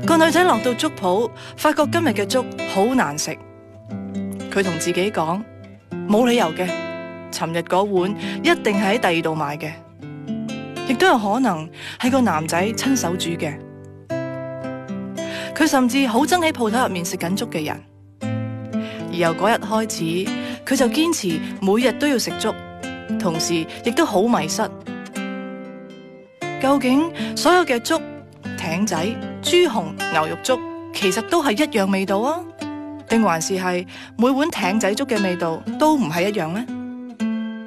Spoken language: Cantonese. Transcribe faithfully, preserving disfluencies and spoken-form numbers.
個女仔落到粥鋪，發覺今日嘅粥好難食。佢同自己講，冇理由嘅，尋日嗰碗一定係喺第二度買嘅，亦都有可能係個男仔親手煮嘅。佢甚至好憎喺鋪頭入面食緊粥嘅人，而由嗰日開始，佢就堅持每日都要食粥，同時亦都好迷失。究竟所有嘅粥，艇仔、豬紅、牛肉粥，其實都係一樣味道啊？定還是係每碗艇仔粥嘅味道都唔係一樣呢？